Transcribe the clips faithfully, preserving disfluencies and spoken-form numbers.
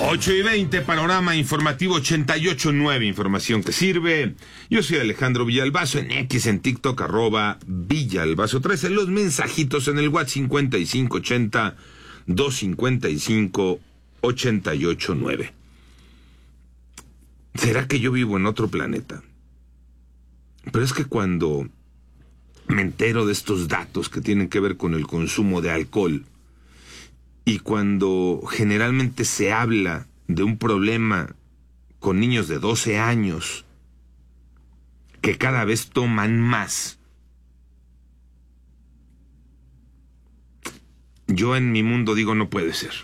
ocho y veinte, panorama informativo ochenta y ocho punto nueve, información que sirve. Yo soy Alejandro Villalbazo, en X, en TikTok, arroba Villalbazo trece. Los mensajitos en el WhatsApp cincuenta y cinco ochenta, doscientos cincuenta y cinco, ochenta y ocho nueve. ¿Será que yo vivo en otro planeta? Pero es que cuando me entero de estos datos que tienen que ver con el consumo de alcohol, y cuando generalmente se habla de un problema con niños de doce años que cada vez toman más, yo en mi mundo digo, no puede ser.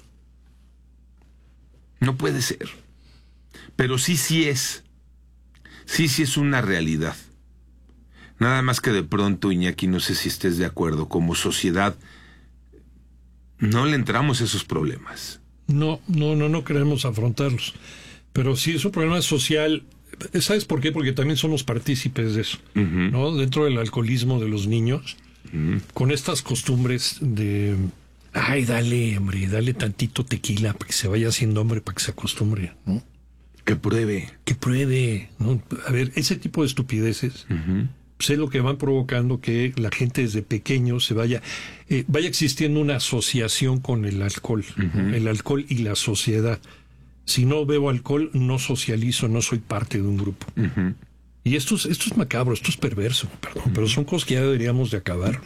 No puede ser. Pero sí, sí es. Sí, sí es una realidad. Nada más que de pronto, Iñaki, no sé si estés de acuerdo, como sociedad no le entramos a esos problemas. No, no, no, no queremos afrontarlos. Pero sí es un problema social. ¿Sabes por qué? Porque también somos partícipes de eso, uh-huh. ¿no? Dentro del alcoholismo de los niños, uh-huh. con estas costumbres de, ay, dale, hombre, dale tantito tequila para que se vaya haciendo hombre, para que se acostumbre, ¿no? Que pruebe. Que pruebe, ¿no? A ver, ese tipo de estupideces, uh-huh. sé lo que van provocando que la gente desde pequeño se vaya, eh, vaya existiendo una asociación con el alcohol, uh-huh. el alcohol y la sociedad. Si no bebo alcohol, no socializo, no soy parte de un grupo. Uh-huh. Y esto es, esto es macabro, esto es perverso, perdón, uh-huh. pero son cosas que ya deberíamos de acabar.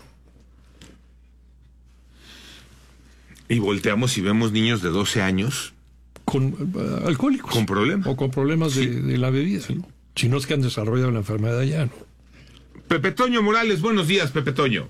Y volteamos y vemos niños de doce años con uh, alcohólicos. Con problemas. O con problemas sí. de, de la bebida, ¿no? Si no es que han desarrollado la enfermedad ya, ¿no? Pepe Toño Morales, buenos días, Pepe Toño.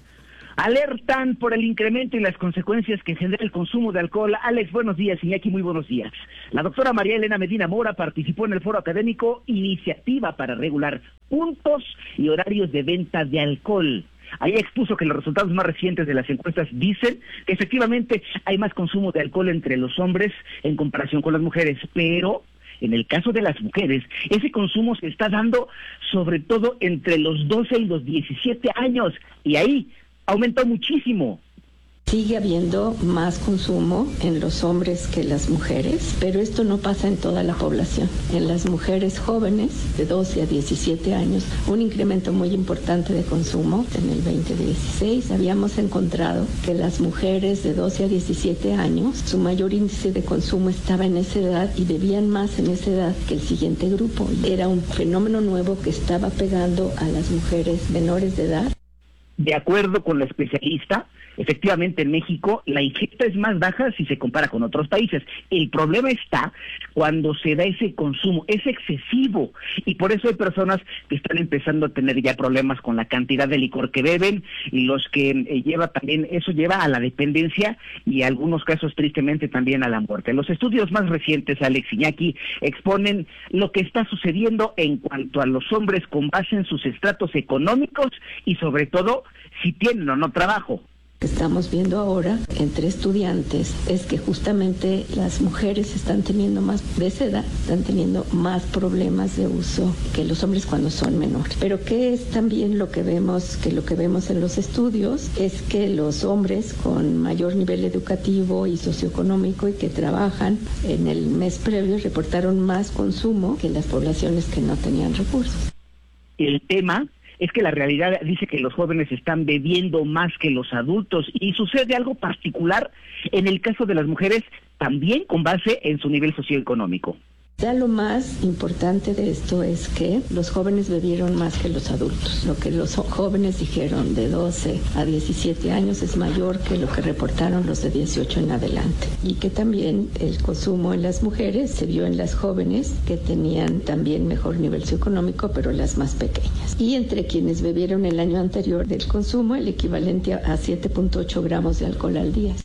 Alertan por el incremento y las consecuencias que genera el consumo de alcohol. Alex, buenos días. Iñaki, muy buenos días. La doctora María Elena Medina Mora participó en el foro académico Iniciativa para regular puntos y horarios de venta de alcohol. Ahí expuso que los resultados más recientes de las encuestas dicen que efectivamente hay más consumo de alcohol entre los hombres en comparación con las mujeres, pero en el caso de las mujeres, ese consumo se está dando sobre todo entre los doce y los diecisiete años, y ahí aumentó muchísimo. Sigue habiendo más consumo en los hombres que en las mujeres, pero esto no pasa en toda la población. En las mujeres jóvenes, de doce a diecisiete años, un incremento muy importante de consumo. En el veinte dieciséis habíamos encontrado que las mujeres de doce a diecisiete años, su mayor índice de consumo estaba en esa edad y bebían más en esa edad que el siguiente grupo. Era un fenómeno nuevo que estaba pegando a las mujeres menores de edad. De acuerdo con la especialista, efectivamente en México la ingesta es más baja si se compara con otros países. El problema está cuando se da ese consumo, es excesivo, y por eso hay personas que están empezando a tener ya problemas con la cantidad de licor que beben, y los que eh, lleva también, eso lleva a la dependencia y en algunos casos tristemente también a la muerte. Los estudios más recientes, Alex, Iñaki, exponen lo que está sucediendo en cuanto a los hombres con base en sus estratos económicos y sobre todo si tienen o no trabajo. Que estamos viendo ahora entre estudiantes es que justamente las mujeres están teniendo más, de esa edad, están teniendo más problemas de uso que los hombres cuando son menores. Pero que es también lo que vemos, que lo que vemos en los estudios es que los hombres con mayor nivel educativo y socioeconómico y que trabajan en el mes previo reportaron más consumo que las poblaciones que no tenían recursos. El tema es que la realidad dice que los jóvenes están bebiendo más que los adultos, y sucede algo particular en el caso de las mujeres, también con base en su nivel socioeconómico. Ya lo más importante de esto es que los jóvenes bebieron más que los adultos. Lo que los jóvenes dijeron de doce a diecisiete años es mayor que lo que reportaron los de dieciocho en adelante. Y que también el consumo en las mujeres se vio en las jóvenes que tenían también mejor nivel socioeconómico, pero las más pequeñas. Y entre quienes bebieron el año anterior del consumo, el equivalente a siete punto ocho gramos de alcohol al día.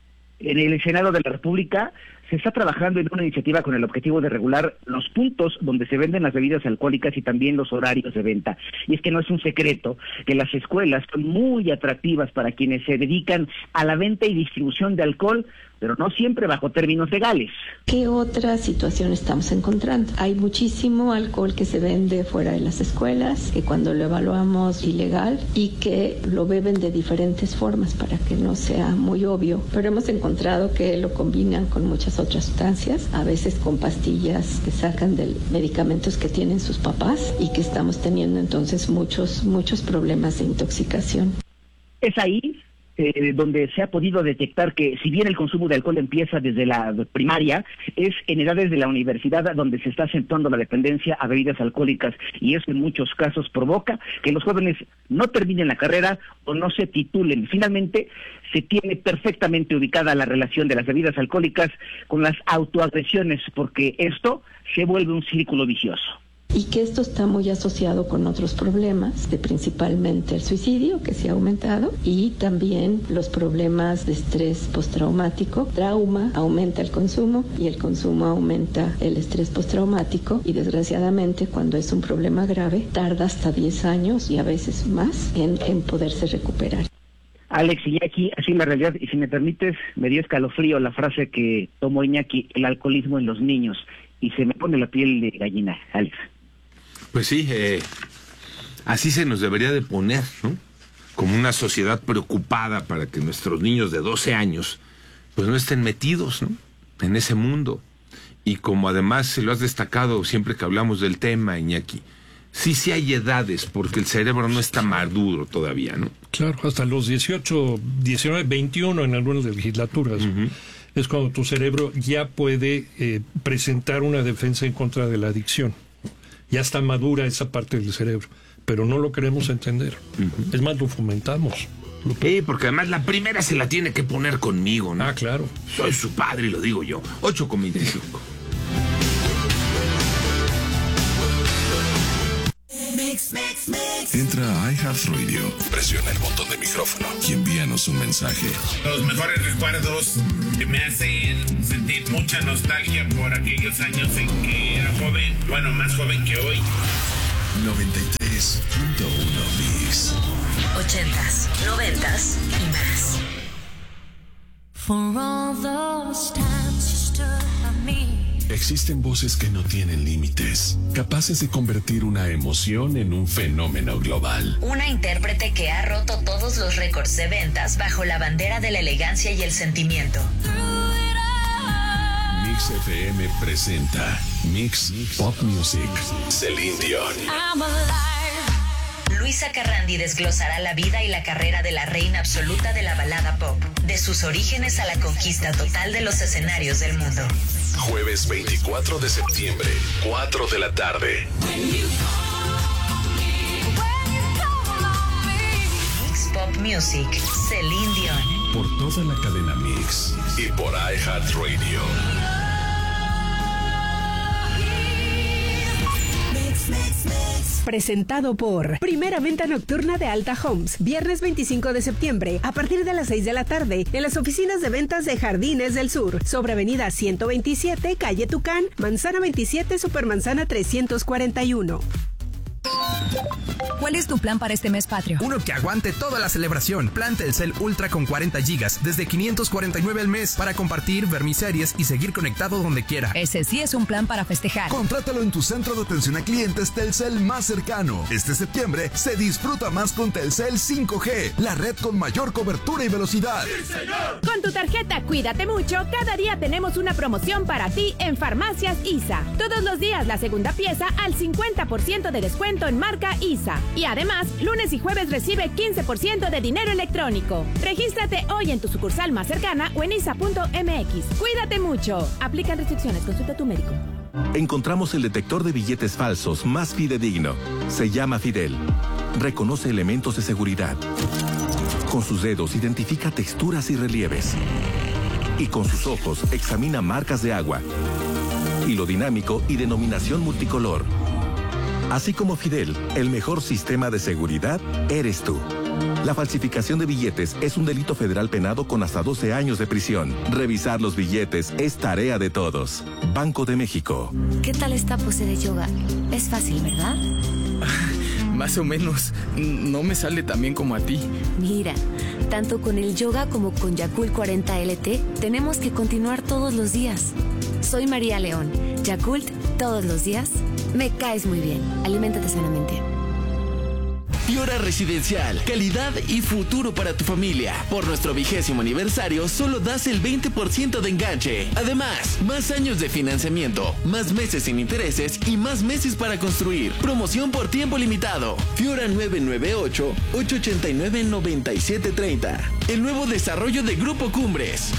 En el Senado de la República se está trabajando en una iniciativa con el objetivo de regular los puntos donde se venden las bebidas alcohólicas y también los horarios de venta. Y es que no es un secreto que las escuelas son muy atractivas para quienes se dedican a la venta y distribución de alcohol, pero no siempre bajo términos legales. ¿Qué otra situación estamos encontrando? Hay muchísimo alcohol que se vende fuera de las escuelas, que cuando lo evaluamos ilegal y que lo beben de diferentes formas para que no sea muy obvio, pero hemos encontrado que lo combinan con muchas otras sustancias, a veces con pastillas que sacan de medicamentos que tienen sus papás y que estamos teniendo entonces muchos, muchos problemas de intoxicación. Es ahí Eh, donde se ha podido detectar que si bien el consumo de alcohol empieza desde la primaria, es en edades de la universidad donde se está acentuando la dependencia a bebidas alcohólicas, y eso en muchos casos provoca que los jóvenes no terminen la carrera o no se titulen. Finalmente, se tiene perfectamente ubicada la relación de las bebidas alcohólicas con las autoagresiones, porque esto se vuelve un círculo vicioso. Y que esto está muy asociado con otros problemas, de principalmente el suicidio, que se ha aumentado, y también los problemas de estrés postraumático. Trauma aumenta el consumo y el consumo aumenta el estrés postraumático, y desgraciadamente cuando es un problema grave tarda hasta diez años y a veces más en, en poderse recuperar. Alex, Iñaki, así la realidad, y si me permites, me dio escalofrío la frase que tomó Iñaki, el alcoholismo en los niños, y se me pone la piel de gallina, Alex. Pues sí, eh, así se nos debería de poner, ¿no? Como una sociedad preocupada para que nuestros niños de doce años pues no estén metidos, ¿no?, en ese mundo. Y como además se lo has destacado siempre que hablamos del tema, Iñaki, sí, sí hay edades, porque el cerebro no está maduro todavía, ¿no? Claro, hasta los dieciocho, diecinueve, veintiuno en algunas legislaturas. Uh-huh. Es cuando tu cerebro ya puede eh, presentar una defensa en contra de la adicción. Ya está madura esa parte del cerebro, pero no lo queremos entender. Uh-huh. Es más, lo fomentamos. Lo... Sí, porque además la primera se la tiene que poner conmigo, ¿no? Ah, claro. Soy su padre y lo digo yo. ocho con veinticinco. Entra a iHeartRadio, presiona el botón de micrófono y envíanos un mensaje. Los mejores recuerdos que me hacen sentir mucha nostalgia por aquellos años en que era joven, bueno, más joven que hoy. noventa y tres punto uno Mix. Ochentas, noventas y más. For all those times you stood by me. Existen voces que no tienen límites, capaces de convertir una emoción en un fenómeno global. Una intérprete que ha roto todos los récords de ventas bajo la bandera de la elegancia y el sentimiento. Mix F M presenta Mix Pop Music. Celine Dion. Luisa Carrandi desglosará la vida y la carrera de la reina absoluta de la balada pop, de sus orígenes a la conquista total de los escenarios del mundo. Jueves veinticuatro de septiembre, cuatro de la tarde. Mix Pop Music, Celine Dion. Por toda la cadena Mix y por iHeartRadio. Presentado por Primera Venta Nocturna de Alta Homes. Viernes veinticinco de septiembre, a partir de las seis de la tarde, en las oficinas de ventas de Jardines del Sur, sobre Avenida ciento veintisiete, Calle Tucán, Manzana veintisiete, Supermanzana trescientos cuarenta y uno. ¿Cuál es tu plan para este mes patrio? Uno que aguante toda la celebración. Plan Telcel Ultra con cuarenta gigas desde quinientos cuarenta y nueve al mes para compartir, ver mis series y seguir conectado donde quiera. Ese sí es un plan para festejar. Contrátalo en tu centro de atención a clientes Telcel más cercano. Este septiembre se disfruta más con Telcel cinco G, la red con mayor cobertura y velocidad. ¡Sí, señor! Con tu tarjeta Cuídate Mucho, cada día tenemos una promoción para ti en Farmacias I S A. Todos los días la segunda pieza al cincuenta por ciento de descuento en marca I S A. Y además, lunes y jueves recibe quince por ciento de dinero electrónico. Regístrate hoy en tu sucursal más cercana o en isa punto m x. Cuídate mucho. Aplican restricciones. Consulta a tu médico. Encontramos el detector de billetes falsos más fidedigno. Se llama Fidel. Reconoce elementos de seguridad. Con sus dedos identifica texturas y relieves. Y con sus ojos examina marcas de agua. Hilo dinámico y denominación multicolor. Así como Fidel, el mejor sistema de seguridad eres tú. La falsificación de billetes es un delito federal penado con hasta doce años de prisión. Revisar los billetes es tarea de todos. Banco de México. ¿Qué tal esta pose de yoga? Es fácil, ¿verdad? Más o menos. No me sale tan bien como a ti. Mira, Tanto con el yoga como con Yakult cuarenta L T, tenemos que continuar todos los días. Soy María León. Yakult, todos los días. Me caes muy bien. Aliméntate sanamente. Fiora Residencial, calidad y futuro para tu familia. Por nuestro vigésimo aniversario, solo das el veinte por ciento de enganche. Además, más años de financiamiento, más meses sin intereses y más meses para construir. Promoción por tiempo limitado. Fiora nueve nueve ocho, ocho ocho nueve, nueve siete tres cero. El nuevo desarrollo de Grupo Cumbres.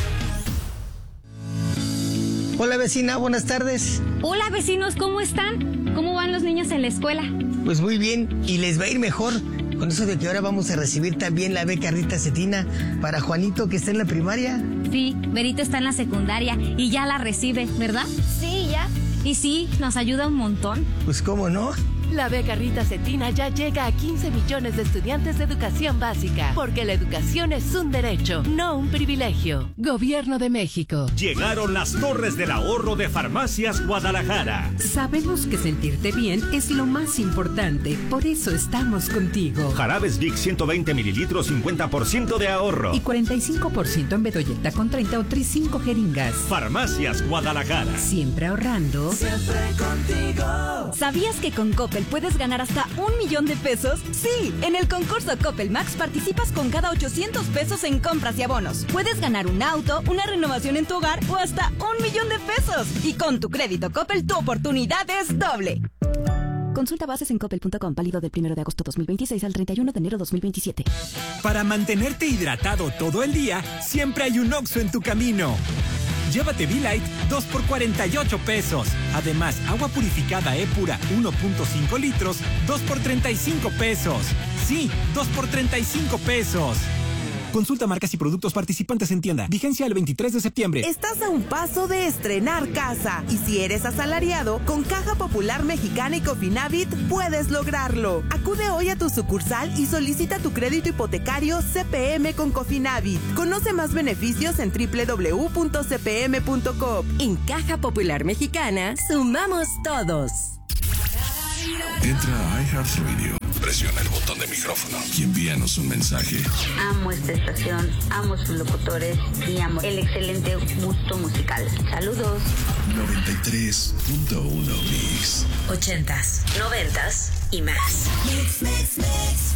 Hola vecina, buenas tardes. Hola vecinos, ¿cómo están? ¿Cómo van los niños en la escuela? Pues muy bien, y les va a ir mejor con eso de que ahora vamos a recibir también la beca Rita Cetina para Juanito, que está en la primaria. Sí, Berito está en la secundaria y ya la recibe, ¿verdad? Sí, ya. Y sí, nos ayuda un montón. Pues cómo no. La beca Rita Cetina ya llega a quince millones de estudiantes de educación básica, porque la educación es un derecho, no un privilegio. Gobierno de México. Llegaron las torres del ahorro de Farmacias Guadalajara. Sabemos que sentirte bien es lo más importante, por eso estamos contigo. Jarabes Vic ciento veinte mililitros, cincuenta por ciento de ahorro. Y cuarenta y cinco por ciento en Bedoyecta con treinta o cinco jeringas. Farmacias Guadalajara. Siempre ahorrando. Siempre contigo. ¿Sabías que con Coppel puedes ganar hasta un millón de pesos? Sí, en el concurso Coppel Max participas con cada ochocientos pesos en compras y abonos. Puedes ganar un auto, una renovación en tu hogar o hasta un millón de pesos. Y con tu crédito Coppel, tu oportunidad es doble. Consulta bases en coppel punto com, válido del primero de agosto dos mil veintiséis al treinta y uno de enero dos mil veintisiete. Para mantenerte hidratado todo el día, siempre hay un Oxxo en tu camino. Llévate V-Light dos por cuarenta y ocho pesos. Además, agua purificada E-Pura uno punto cinco litros, dos por treinta y cinco pesos. Sí, dos por treinta y cinco pesos. Consulta marcas y productos participantes en tienda. Vigencia el veintitrés de septiembre. Estás a un paso de estrenar casa. Y si eres asalariado, con Caja Popular Mexicana y Cofinavit puedes lograrlo. Acude hoy a tu sucursal y solicita tu crédito hipotecario C P M con Cofinavit. Conoce más beneficios en doble u doble u doble u punto c p m punto com. En Caja Popular Mexicana, sumamos todos. Entra a iHeartRadio, presiona el botón de micrófono y envíanos un mensaje. Amo esta estación, amo sus locutores y amo el excelente gusto musical. Saludos. noventa y tres punto uno Mix. Ochentas, noventas y más. Mix, mix, mix.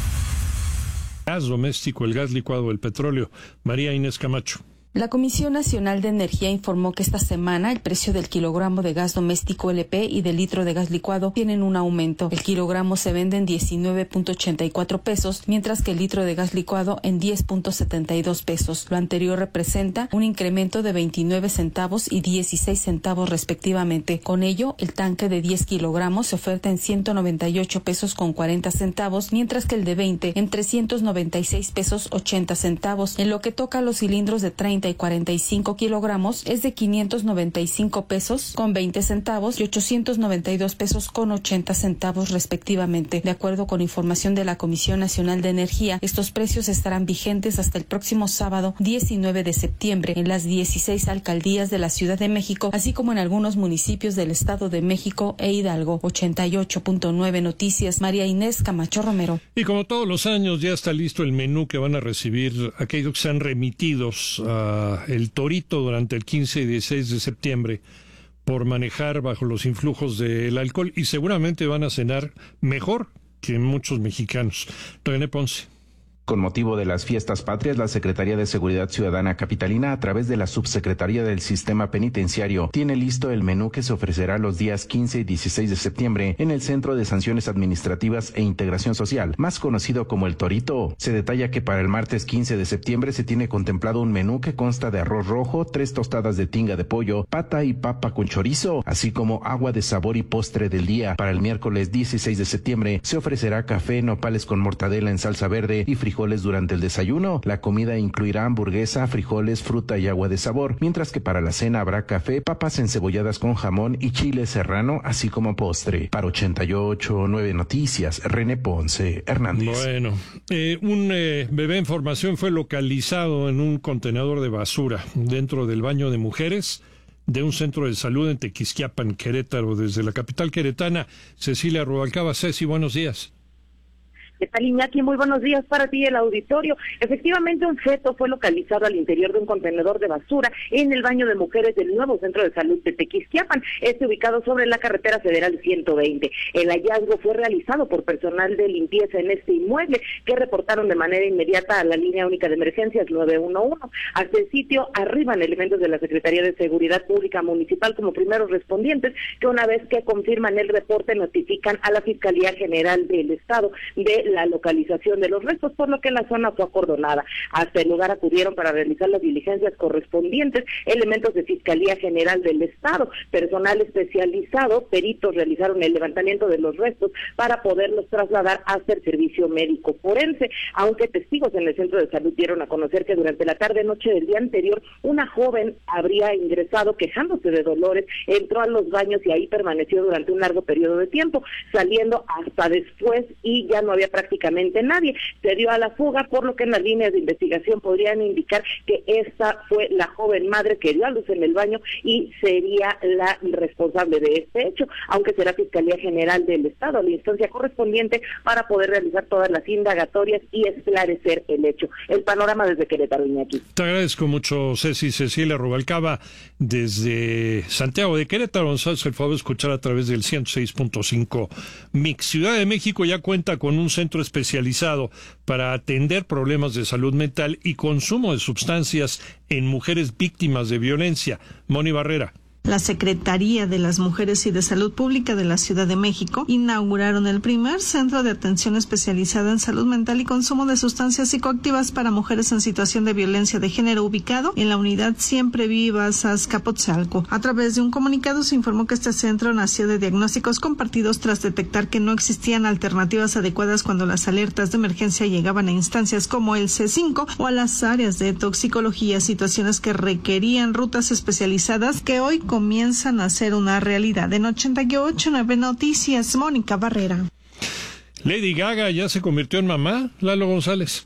Gas doméstico, el gas licuado, el petróleo. María Inés Camacho. La Comisión Nacional de Energía informó que esta semana el precio del kilogramo de gas doméstico L P y del litro de gas licuado tienen un aumento. El kilogramo se vende en diecinueve punto ochenta y cuatro pesos, mientras que el litro de gas licuado en diez punto setenta y dos pesos. Lo anterior representa un incremento de veintinueve centavos y dieciséis centavos respectivamente. Con ello, el tanque de diez kilogramos se oferta en ciento noventa y ocho pesos con cuarenta centavos, mientras que el de veinte en trescientos noventa y seis pesos ochenta centavos. En lo que toca a los cilindros de treinta y cuarenta y cinco kilogramos es de quinientos noventa y cinco pesos con veinte centavos y ochocientos noventa y dos pesos con ochenta centavos respectivamente. De acuerdo con información de la Comisión Nacional de Energía, estos precios estarán vigentes hasta el próximo sábado diecinueve de septiembre en las dieciséis alcaldías de la Ciudad de México, así como en algunos municipios del Estado de México e Hidalgo. ochenta y ocho punto nueve Noticias, María Inés Camacho Romero. Y como todos los años ya está listo el menú que van a recibir aquellos que sean remitidos a el Torito durante el quince y dieciséis de septiembre por manejar bajo los influjos del alcohol, y seguramente van a cenar mejor que muchos mexicanos. René Ponce. Con motivo de las fiestas patrias, la Secretaría de Seguridad Ciudadana Capitalina, a través de la Subsecretaría del Sistema Penitenciario, tiene listo el menú que se ofrecerá los días quince y dieciséis de septiembre en el Centro de Sanciones Administrativas e Integración Social, más conocido como el Torito. Se detalla que para el martes quince de septiembre se tiene contemplado un menú que consta de arroz rojo, tres tostadas de tinga de pollo, pata y papa con chorizo, así como agua de sabor y postre del día. Para el miércoles dieciséis de septiembre se ofrecerá café, nopales con mortadela en salsa verde y frijoles durante el desayuno. La comida incluirá hamburguesa, frijoles, fruta y agua de sabor, mientras que para la cena habrá café, papas encebolladas con jamón y chile serrano, así como postre. Para ochenta y ocho punto nueve Noticias, René Ponce Hernández. Bueno, eh, un eh, bebé en formación fue localizado en un contenedor de basura dentro del baño de mujeres de un centro de salud en Tequisquiapan, Querétaro. Desde la capital queretana, Cecilia Rubalcaba. Ceci, buenos días. ¿Qué tal, Iñaki? Muy buenos días para ti, el auditorio. Efectivamente, un feto fue localizado al interior de un contenedor de basura en el baño de mujeres del nuevo Centro de Salud de Tequisquiapan, este ubicado sobre la carretera federal ciento veinte. El hallazgo fue realizado por personal de limpieza en este inmueble, que reportaron de manera inmediata a la línea única de emergencias nueve uno uno. Hasta el sitio arriban elementos de la Secretaría de Seguridad Pública Municipal como primeros respondientes, que una vez que confirman el reporte notifican a la Fiscalía General del Estado de la localización de los restos, por lo que la zona fue acordonada. Hasta el lugar acudieron para realizar las diligencias correspondientes elementos de Fiscalía General del Estado, personal especializado, peritos realizaron el levantamiento de los restos para poderlos trasladar hasta el servicio médico forense, aunque testigos en el centro de salud dieron a conocer que durante la tarde-noche del día anterior, una joven habría ingresado quejándose de dolores, entró a los baños y ahí permaneció durante un largo periodo de tiempo, saliendo hasta después y ya no había prácticamente nadie. Se dio a la fuga, por lo que en las líneas de investigación podrían indicar que esta fue la joven madre que dio a luz en el baño y sería la responsable de este hecho, aunque será Fiscalía General del Estado la instancia correspondiente para poder realizar todas las indagatorias y esclarecer el hecho. El panorama desde Querétaro, Iñaki. Te agradezco mucho, Ceci. Cecilia Rubalcaba, desde Santiago de Querétaro. Nos hace el favor de escuchar a través del ciento seis punto cinco Mix. Ciudad de México ya cuenta con un centro especializado para atender problemas de salud mental y consumo de sustancias en mujeres víctimas de violencia. Moni Barrera. La Secretaría de las Mujeres y de Salud Pública de la Ciudad de México inauguraron el primer centro de atención especializada en salud mental y consumo de sustancias psicoactivas para mujeres en situación de violencia de género, ubicado en la unidad Siempre Vivas Azcapotzalco. A través de un comunicado se informó que este centro nació de diagnósticos compartidos tras detectar que no existían alternativas adecuadas cuando las alertas de emergencia llegaban a instancias como el C cinco o a las áreas de toxicología, situaciones que requerían rutas especializadas que hoy comienzan a ser una realidad. En ochenta y ocho punto nueve Noticias, Mónica Barrera. Lady Gaga ya se convirtió en mamá, Lalo González.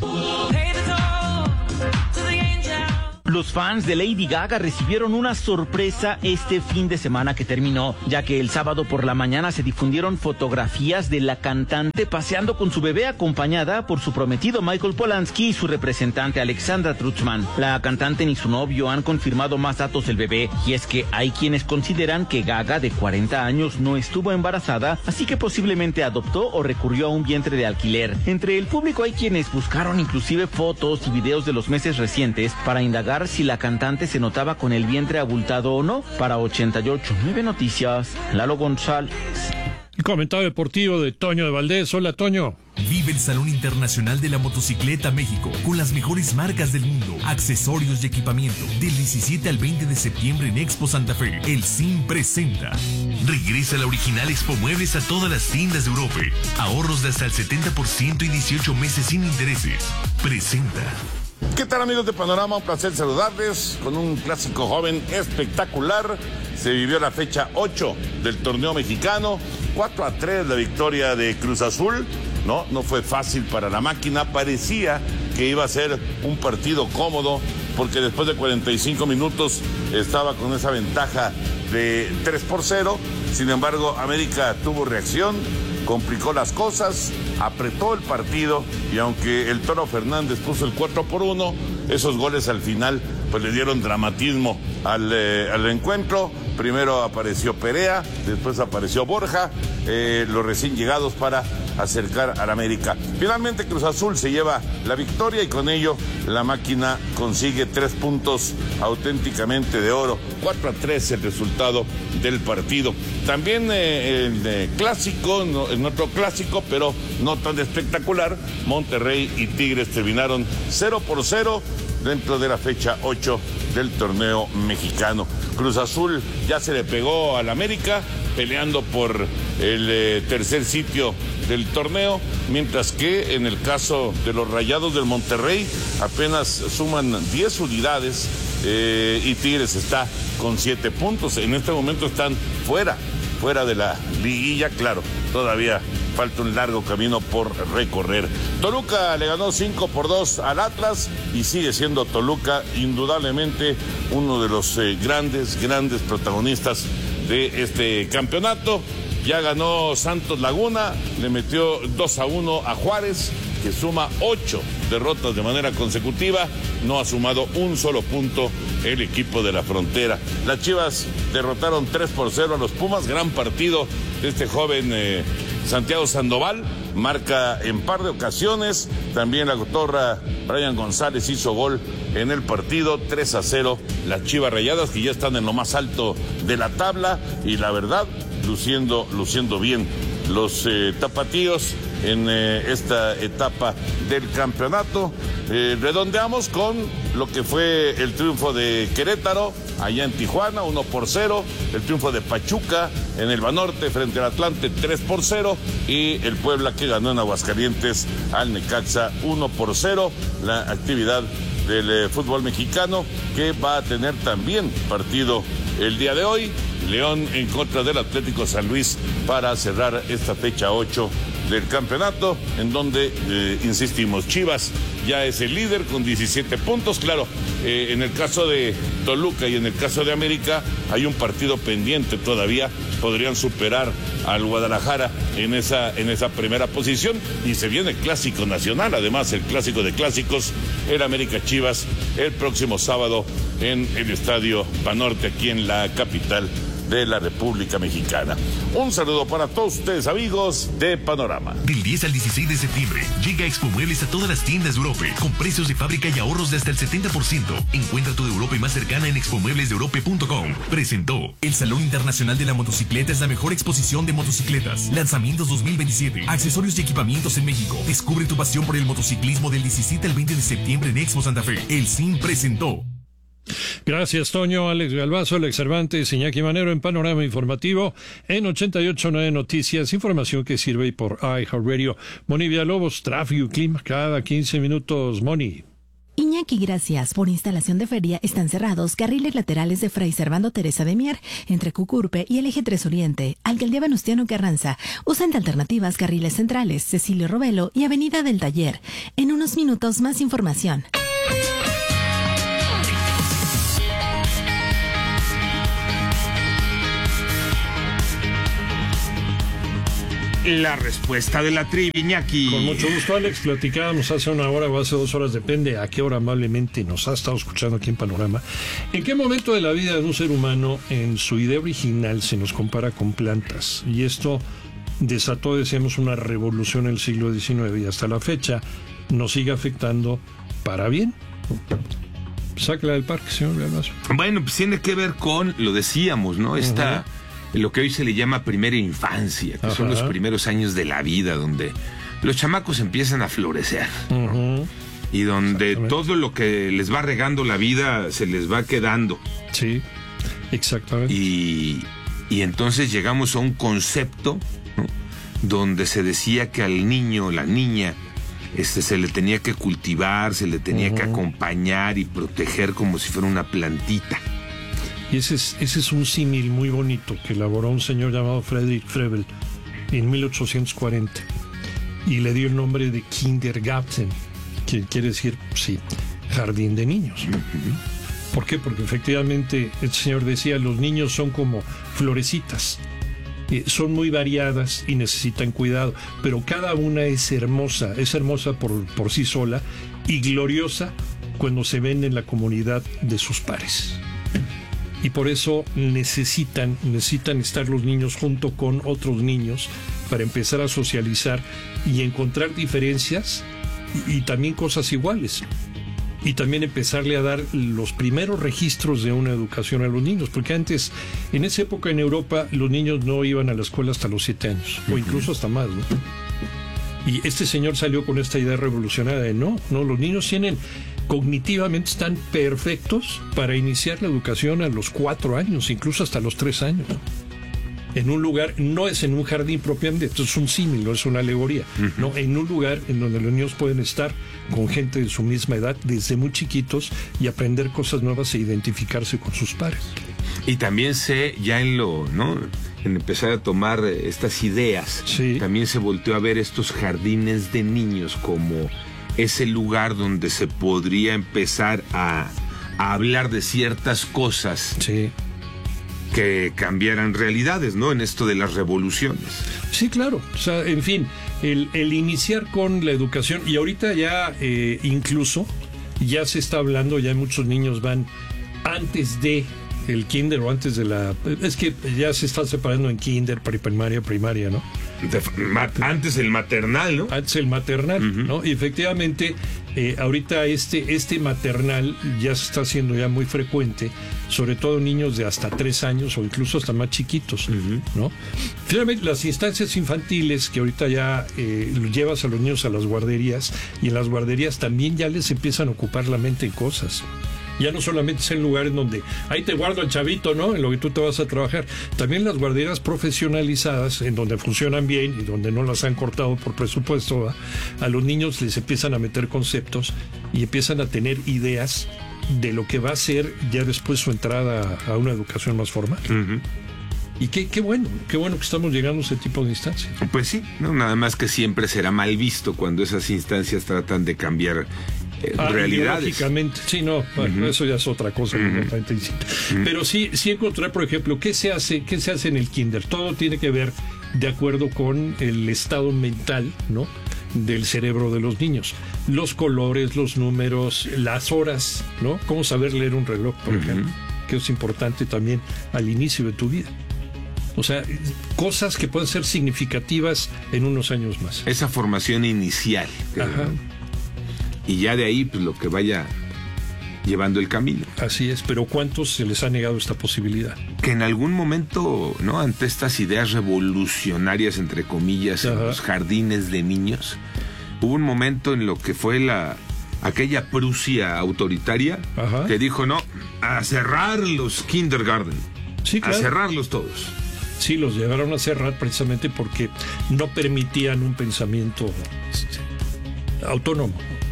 Los fans de Lady Gaga recibieron una sorpresa este fin de semana que terminó, ya que el sábado por la mañana se difundieron fotografías de la cantante paseando con su bebé acompañada por su prometido Michael Polanski y su representante Alexandra Trutzman. La cantante ni su novio han confirmado más datos del bebé, y es que hay quienes consideran que Gaga, de cuarenta años, no estuvo embarazada, así que posiblemente adoptó o recurrió a un vientre de alquiler. Entre el público hay quienes buscaron inclusive fotos y videos de los meses recientes para indagar si la cantante se notaba con el vientre abultado o no. Para ochenta y ocho punto nueve Noticias, Lalo González. El comentario deportivo de Toño de Valdés. Hola, Toño. Vive el Salón Internacional de la Motocicleta México con las mejores marcas del mundo, accesorios y equipamiento. Del diecisiete al veinte de septiembre en Expo Santa Fe, el C I M presenta. Regresa la original Expo Muebles a todas las tiendas de Europa. Ahorros de hasta el setenta por ciento y dieciocho meses sin intereses. Presenta. ¿Qué tal, amigos de Panorama? Un placer saludarles con un clásico joven espectacular. Se vivió la fecha ocho del torneo mexicano, cuatro a tres la victoria de Cruz Azul. No, no fue fácil para la máquina, parecía que iba a ser un partido cómodo, porque después de cuarenta y cinco minutos estaba con esa ventaja de tres por cero. Sin embargo, América tuvo reacción, complicó las cosas, apretó el partido, y aunque el Toro Fernández puso el cuatro por uno, esos goles al final pues le dieron dramatismo al, eh, al encuentro. Primero apareció Perea, después apareció Borja, eh, los recién llegados para acercar al América. Finalmente Cruz Azul se lleva la victoria y con ello la máquina consigue tres puntos auténticamente de oro. cuatro a tres el resultado del partido. También eh, el eh, clásico, no, en otro clásico, pero no tan espectacular, Monterrey y Tigres terminaron cero por cero dentro de la fecha ocho del torneo mexicano. Cruz Azul ya se le pegó al América, peleando por el eh, tercer sitio del torneo, mientras que en el caso de los Rayados del Monterrey apenas suman diez unidades eh, y Tigres está con siete puntos. En este momento están fuera, fuera de la liguilla, claro, todavía falta un largo camino por recorrer. Toluca le ganó cinco por dos al Atlas y sigue siendo Toluca indudablemente uno de los eh, grandes, grandes protagonistas de este campeonato. Ya ganó Santos Laguna, le metió dos a uno a Juárez, que suma ocho derrotas de manera consecutiva. No ha sumado un solo punto el equipo de la Frontera. Las Chivas derrotaron tres por cero a los Pumas. Gran partido de este joven eh, Santiago Sandoval. Marca en par de ocasiones. También la cotorra Brian González hizo gol en el partido. tres a cero las Chivas Rayadas, que ya están en lo más alto de la tabla. Y la verdad, luciendo, luciendo bien los eh, tapatíos en eh, esta etapa del campeonato. Eh, redondeamos con lo que fue el triunfo de Querétaro allá en Tijuana, uno por cero, el triunfo de Pachuca en el Banorte frente al Atlante, tres por cero, y el Puebla que ganó en Aguascalientes al Necaxa, uno por cero. La actividad del eh, fútbol mexicano, que va a tener también partido el día de hoy, León en contra del Atlético San Luis, para cerrar esta fecha ocho del campeonato, en donde, eh, insistimos, Chivas ya es el líder con diecisiete puntos. Claro, eh, en el caso de Toluca y en el caso de América hay un partido pendiente todavía. Podrían superar al Guadalajara en esa, en esa primera posición, y se viene el Clásico Nacional, además el Clásico de Clásicos, el América Chivas, el próximo sábado en el Estadio Banorte, aquí en la capital de la República Mexicana. Un saludo para todos ustedes, amigos de Panorama. Del diez al dieciséis de septiembre, llega Expo Muebles a todas las tiendas de Europe, con precios de fábrica y ahorros de hasta el setenta por ciento. Encuentra tu de Europe más cercana en expo muebles de europe punto com. Presentó. El Salón Internacional de la Motocicleta es la mejor exposición de motocicletas. Lanzamientos dos mil veintisiete. Accesorios y equipamientos en México. Descubre tu pasión por el motociclismo del diecisiete al veinte de septiembre en Expo Santa Fe. El C I M presentó. Gracias, Toño. Alex Galvazo, Alex Cervantes, Iñaki Manero en Panorama Informativo en ochenta y ocho punto nueve Noticias, información que sirve por iHeartRadio. Moni Villalobos, tráfico y clima cada quince minutos. Moni. Iñaki, gracias. Por instalación de feria están cerrados carriles laterales de Fray Servando Teresa de Mier, entre Cucurpe y el Eje tres Oriente, Alcaldía Venustiano Carranza. Usan de alternativas carriles centrales, Cecilio Robelo y Avenida del Taller. En unos minutos más información. La respuesta de la trivia, Iñaki. Con mucho gusto, Alex. Platicábamos hace una hora o hace dos horas, depende a qué hora amablemente nos ha estado escuchando aquí en Panorama. ¿En qué momento de la vida de un ser humano, en su idea original, se nos compara con plantas? Y esto desató, decíamos, una revolución en el siglo diecinueve, y hasta la fecha nos sigue afectando para bien. Sácala del parque, señor Galvazo. Bueno, pues tiene que ver con, lo decíamos, ¿no? Esta... Uh-huh. Lo que hoy se le llama primera infancia, que Ajá. son los primeros años de la vida, donde los chamacos empiezan a florecer, uh-huh. y donde todo lo que les va regando la vida se les va quedando. Sí, exactamente. Y, y entonces llegamos a un concepto, ¿no?, donde se decía que al niño, la niña, este, se le tenía que cultivar, se le tenía uh-huh. que acompañar y proteger como si fuera una plantita. Y ese es, ese es un símil muy bonito que elaboró un señor llamado Friedrich Frebel en mil ochocientos cuarenta, y le dio el nombre de Kindergarten, que quiere decir, sí, jardín de niños. Uh-huh. ¿Por qué? Porque efectivamente el señor decía, los niños son como florecitas, eh, son muy variadas y necesitan cuidado, pero cada una es hermosa, es hermosa por, por sí sola, y gloriosa cuando se ven en la comunidad de sus pares. Y por eso necesitan, necesitan estar los niños junto con otros niños para empezar a socializar y encontrar diferencias y, y también cosas iguales. Y también empezarle a dar los primeros registros de una educación a los niños, porque antes, en esa época en Europa, los niños no iban a la escuela hasta los siete años, o incluso hasta más, ¿no? Y este señor salió con esta idea revolucionaria de no, no, los niños tienen... cognitivamente están perfectos para iniciar la educación a los cuatro años, incluso hasta los tres años. En un lugar, no es en un jardín propiamente, esto es un símil, no es una alegoría, uh-huh. no, en un lugar en donde los niños pueden estar con gente de su misma edad desde muy chiquitos y aprender cosas nuevas e identificarse con sus pares. Y también se, ya en lo, ¿no?, en empezar a tomar estas ideas, sí. también se volteó a ver estos jardines de niños como ese lugar donde se podría empezar a, a hablar de ciertas cosas, sí. que cambiaran realidades, ¿no? En esto de las revoluciones. Sí, claro. O sea, en fin, el, el iniciar con la educación, y ahorita ya eh, incluso ya se está hablando, ya muchos niños van antes de el kinder o antes de la... Es que ya se está separando en kinder, primaria, primaria, ¿no? De, antes el maternal, ¿no? Antes el maternal, uh-huh. ¿no? Y efectivamente, eh, ahorita este, este maternal ya se está haciendo ya muy frecuente, sobre todo niños de hasta tres años o incluso hasta más chiquitos, uh-huh. ¿no? Finalmente, las instancias infantiles que ahorita ya eh, llevas a los niños a las guarderías, y en las guarderías también ya les empiezan a ocupar la mente en cosas. Ya no solamente es en lugares donde ahí te guardo el chavito, ¿no? En lo que tú te vas a trabajar. También las guarderías profesionalizadas, en donde funcionan bien y donde no las han cortado por presupuesto, ¿va? A los niños les empiezan a meter conceptos y empiezan a tener ideas de lo que va a ser ya después su entrada a una educación más formal. Uh-huh. Y qué, qué bueno, qué bueno que estamos llegando a ese tipo de instancias. Pues sí, no, nada más que siempre será mal visto cuando esas instancias tratan de cambiar eh, ah, realidades. Lógicamente, sí, no, bueno, uh-huh. eso ya es otra cosa. Uh-huh. Uh-huh. Pero sí, sí encontré, por ejemplo, ¿qué se hace, qué se hace en el kinder? Todo tiene que ver de acuerdo con el estado mental, ¿no?, del cerebro de los niños. Los colores, los números, las horas, ¿no? Cómo saber leer un reloj, por uh-huh. ejemplo, que es importante también al inicio de tu vida. O sea, cosas que pueden ser significativas en unos años más. Esa formación inicial. Ajá. Y ya de ahí, pues lo que vaya llevando el camino. Así es, pero ¿cuántos se les ha negado esta posibilidad? Que en algún momento, ¿no?, ante estas ideas revolucionarias, entre comillas, Ajá. en los jardines de niños, hubo un momento en lo que fue la aquella Prusia autoritaria Ajá. que dijo, no, a cerrar los kindergarten. Sí, claro. A cerrarlos todos. Sí, los llegaron a cerrar precisamente porque no permitían un pensamiento este, autónomo.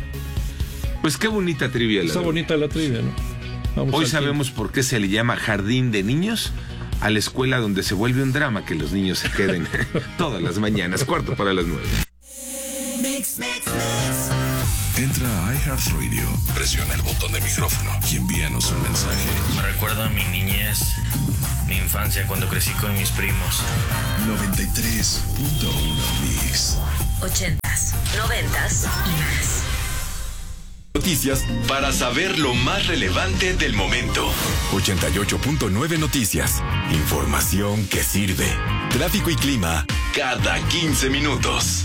Pues qué bonita trivia. Está la bonita la trivia, ¿no? Vamos Hoy sabemos tiempo. por qué se le llama jardín de niños a la escuela donde se vuelve un drama que los niños se queden todas las mañanas, cuarto para las nueve. Mix, mix, mix. Entra a iHeartRadio, presiona el botón de micrófono y envíanos un mensaje. Me recuerda a mi niñez, mi infancia cuando crecí con mis primos. noventa y tres punto uno Mix. Ochentas, noventas y más. Noticias para saber lo más relevante del momento. ochenta y ocho punto nueve Noticias. Información que sirve. Tráfico y clima cada quince minutos.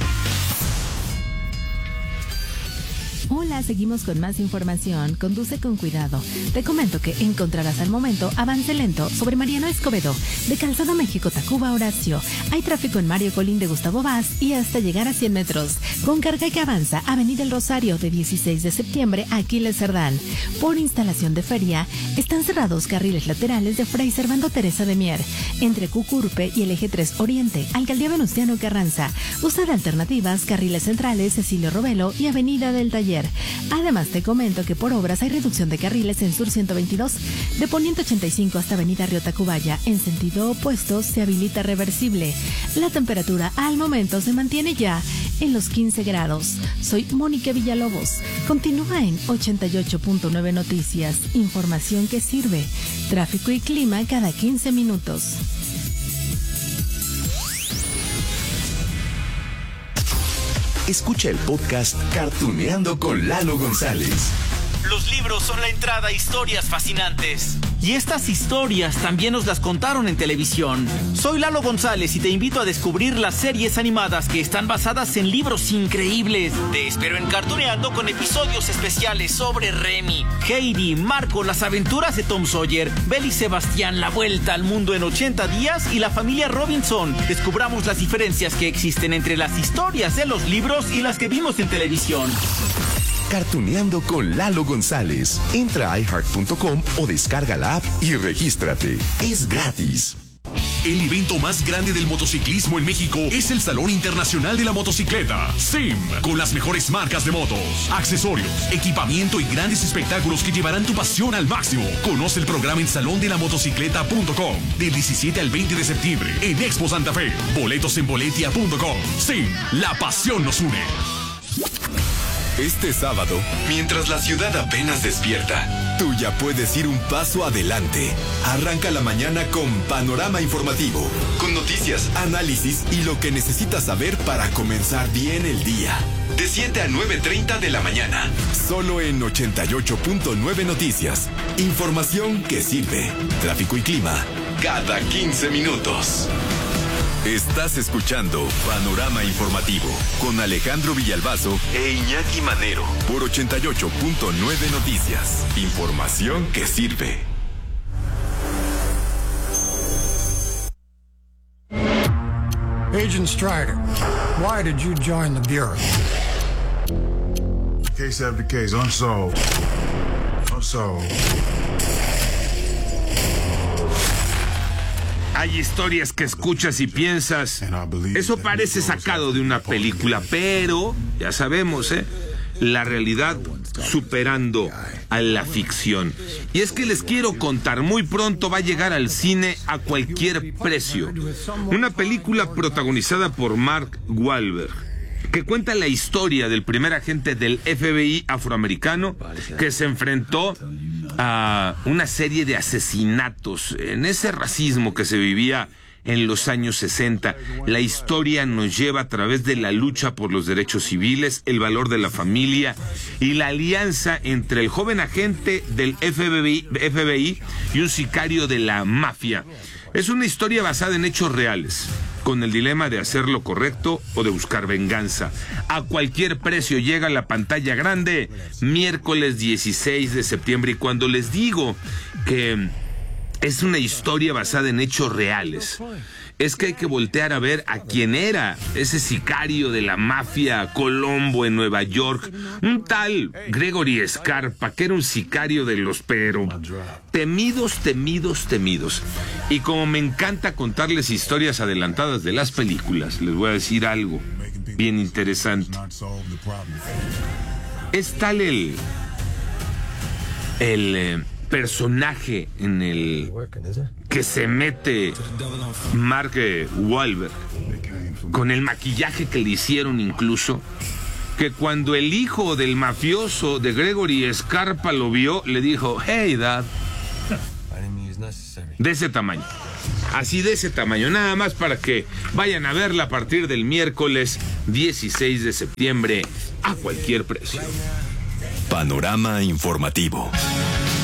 Hola, seguimos con más información. Conduce con cuidado. Te comento que encontrarás al momento avance lento sobre Mariano Escobedo, de Calzada México-Tacuba Horacio. Hay tráfico en Mario Colín de Gustavo Vaz y hasta llegar a cien metros. Con carga que avanza, Avenida El Rosario de dieciséis de septiembre a Aquiles Cerdán. Por instalación de feria, están cerrados carriles laterales de Fray Servando Teresa de Mier, entre Cucurpe y el Eje tres Oriente, Alcaldía Venustiano Carranza. Usa de alternativas carriles centrales Cecilio Robelo y Avenida del Taller. Además, te comento que por obras hay reducción de carriles en Sur ciento veintidós, de Poniente ochenta y cinco hasta Avenida Río Tacubaya. En sentido opuesto se habilita reversible. La temperatura al momento se mantiene ya en los quince grados. Soy Mónica Villalobos. Continúa en ochenta y ocho punto nueve Noticias. Información que sirve. Tráfico y clima cada quince minutos. Escucha el podcast Cartuneando con Lalo González. Los libros son la entrada a historias fascinantes. Y estas historias también nos las contaron en televisión. Soy Lalo González y te invito a descubrir las series animadas que están basadas en libros increíbles. Te espero en Cartuneando con episodios especiales sobre Remy, Heidi, Marco, las aventuras de Tom Sawyer, Belle y Sebastián, la vuelta al mundo en ochenta días y la familia Robinson. Descubramos las diferencias que existen entre las historias de los libros y las que vimos en televisión. Cartuneando con Lalo González. Entra a i heart punto com o descarga la app y regístrate. Es gratis. El evento más grande del motociclismo en México es el Salón Internacional de la Motocicleta, S I M, con las mejores marcas de motos, accesorios, equipamiento y grandes espectáculos que llevarán tu pasión al máximo. Conoce el programa en salón de la motocicleta punto com del diecisiete al veinte de septiembre en Expo Santa Fe. Boletos en boletia punto com. S I M, la pasión nos une. Este sábado, mientras la ciudad apenas despierta, tú ya puedes ir un paso adelante. Arranca la mañana con Panorama Informativo, con noticias, análisis y lo que necesitas saber para comenzar bien el día. De siete a nueve treinta de la mañana, solo en ochenta y ocho punto nueve Noticias. Información que sirve. Tráfico y clima, cada quince minutos. Estás escuchando Panorama Informativo con Alejandro Villalbazo e Iñaki Manero por ochenta y ocho punto nueve Noticias. Información que sirve. Agent Strider, why did you join the Bureau? Case after case, unsolved. Unsolved. Hay historias que escuchas y piensas, eso parece sacado de una película, pero ya sabemos, ¿eh? La realidad superando a la ficción. Y es que les quiero contar, muy pronto va a llegar al cine A Cualquier Precio, una película protagonizada por Mark Wahlberg, que cuenta la historia del primer agente del F B I afroamericano que se enfrentó a una serie de asesinatos en ese racismo que se vivía en los años sesenta. La historia nos lleva a través de la lucha por los derechos civiles, el valor de la familia y la alianza entre el joven agente del F B I, F B I y un sicario de la mafia. Es una historia basada en hechos reales, con el dilema de hacer lo correcto o de buscar venganza. A Cualquier Precio llega a la pantalla grande miércoles dieciséis de septiembre. Y cuando les digo que es una historia basada en hechos reales, es que hay que voltear a ver a quién era ese sicario de la mafia Colombo en Nueva York, un tal Gregory Scarpa, que era un sicario de los pero temidos, temidos, temidos. Y como me encanta contarles historias adelantadas de las películas, les voy a decir algo bien interesante. Es tal el el eh, personaje en el que se mete Mark Wahlberg, con el maquillaje que le hicieron incluso, que cuando el hijo del mafioso de Gregory Scarpa lo vio, le dijo, hey dad, de ese tamaño, así de ese tamaño, nada más para que vayan a verla a partir del miércoles dieciséis de septiembre, A Cualquier Precio. Panorama Informativo.